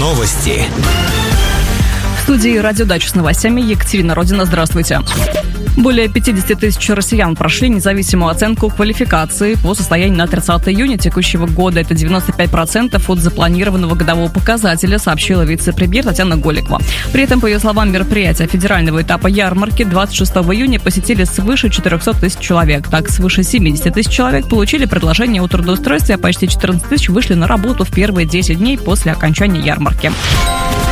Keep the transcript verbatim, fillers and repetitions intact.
Новости. В студии «Радио Дача» с новостями Екатерина Родина. Здравствуйте. Более пятьдесят тысяч россиян прошли независимую оценку квалификации по состоянию на тридцатое июня текущего года. Это девяносто пять процентов от запланированного годового показателя, сообщила вице-премьер Татьяна Голикова. При этом, по ее словам, мероприятия федерального этапа ярмарки двадцать шестого июня посетили свыше четыреста тысяч человек. Так, свыше семьдесят тысяч человек получили предложение о трудоустройстве, а почти четырнадцать тысяч вышли на работу в первые десять дней после окончания ярмарки.